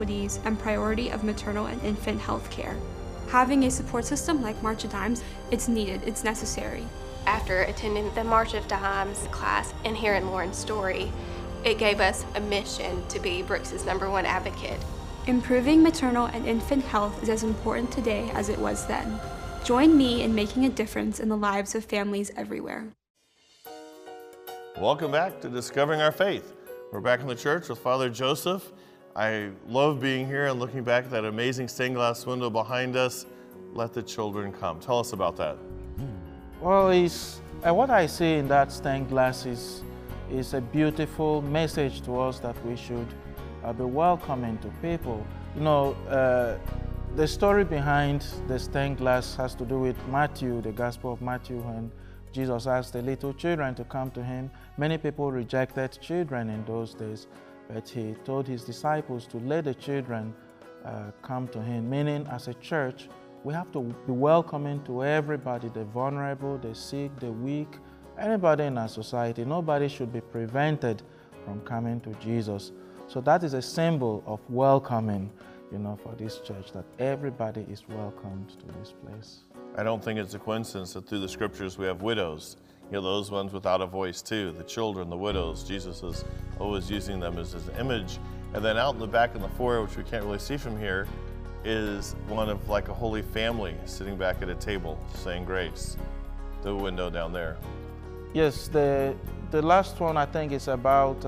and priority of maternal and infant health care. Having a support system like March of Dimes, it's needed, it's necessary. After attending the March of Dimes class and hearing Lauren's story, it gave us a mission to be Brooks's #1 advocate. Improving maternal and infant health is as important today as it was then. Join me in making a difference in the lives of families everywhere. Welcome back to Discovering Our Faith. We're back in the church with Father Joseph. I love being here and looking back at that amazing stained glass window behind us. Let the children come. Tell us about that. Well, what I see in that stained glass is a beautiful message to us that we should be welcoming to people. You know, the story behind the stained glass has to do with Matthew, the Gospel of Matthew, when Jesus asked the little children to come to him. Many people rejected children in those days, but he told his disciples to let the children come to him, meaning as a church, we have to be welcoming to everybody, the vulnerable, the sick, the weak, anybody in our society. Nobody should be prevented from coming to Jesus. So that is a symbol of welcoming, you know, for this church, that everybody is welcomed to this place. I don't think it's a coincidence that through the scriptures we have widows, you know, those ones without a voice too, the children, the widows. Jesus is always using them as his image. And then out in the back in the foyer, which we can't really see from here, is one of like a holy family sitting back at a table saying grace. The window down there. Yes, the last one I think is about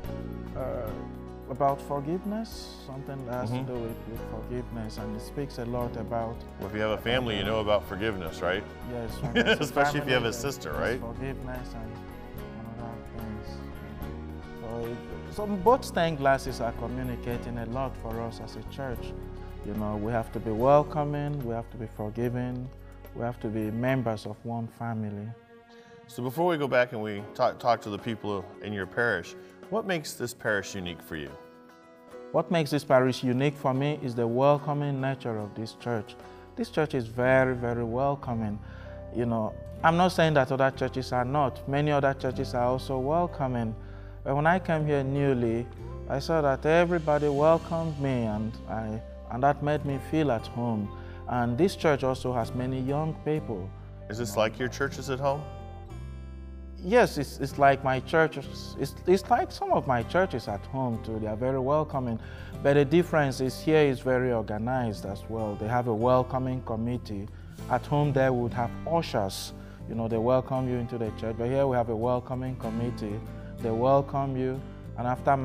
forgiveness, something that has to do with forgiveness, and it speaks a lot about. Well, if you have a family, you know about forgiveness, right? Yes. Especially if you have a sister, right? Forgiveness and other things. So both stained glasses are communicating a lot for us as a church. You know, we have to be welcoming, we have to be forgiving, we have to be members of one family. So before we go back and we talk to the people in your parish, what makes this parish unique for you? What makes this parish unique for me is the welcoming nature of this church. This church is very, very welcoming. You know, I'm not saying that other churches are not. Many other churches are also welcoming. But when I came here newly, I saw that everybody welcomed me, and that made me feel at home. And this church also has many young people. Is this like your churches at home? Yes, it's like my churches. It's like some of my churches at home too. They are very welcoming. But the difference is here is very organized as well. They have a welcoming committee. At home they would have ushers. You know, they welcome you into the church. But here we have a welcoming committee. They welcome you. And after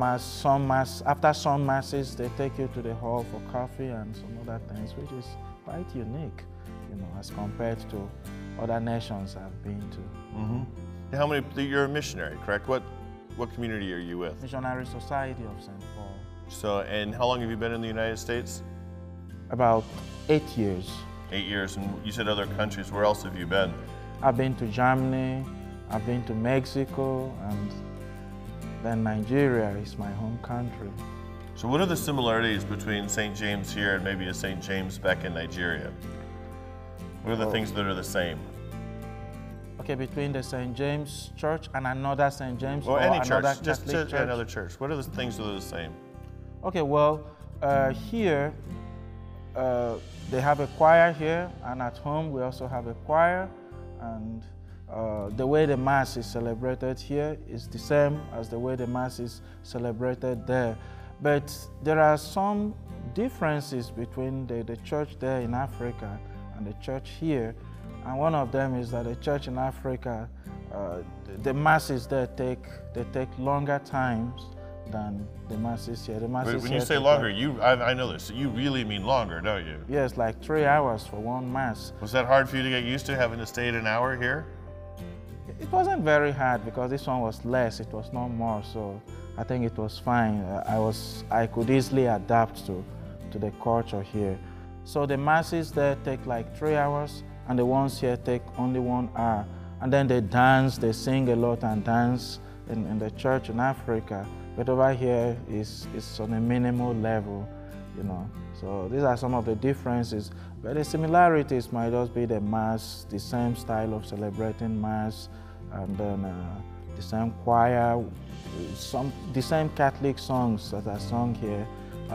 some masses, they take you to the hall for coffee and some other things, which is quite unique, you know, as compared to other nations I've been to. How many? You're a missionary, correct? What community are you with? Missionary Society of St. Paul. So, and how long have you been in the United States? About 8 years. 8 years, and you said other countries. Where else have you been? I've been to Germany, I've been to Mexico, and then Nigeria is my home country. So what are the similarities between St. James here and maybe a St. James back in Nigeria? What are the things that are the same? Okay, between the St. James Church and another St. James or any church, Catholic just church? another church. What are the things that are the same? Okay, well, here they have a choir here, and at home we also have a choir, and the way the Mass is celebrated here is the same as the way the Mass is celebrated there. But there are some differences between the church there in Africa and the church here. And one of them is that the church in Africa, the masses there take longer times than the masses here. The masses when you say longer, I know this. You really mean longer, don't you? Yes, like 3 hours for one mass. Was that hard for you to get used to, having to stay at an hour here? It wasn't very hard because this one was less. It was not more, so I think it was fine. I could easily adapt to the culture here. So the masses there take like 3 hours, and the ones here take only 1 hour. And then they dance, they sing a lot and dance in the church in Africa. But over here it's on a minimal level, you know. So these are some of the differences. But the similarities might just be the Mass, the same style of celebrating Mass, and then the same choir, the same Catholic songs that are sung here.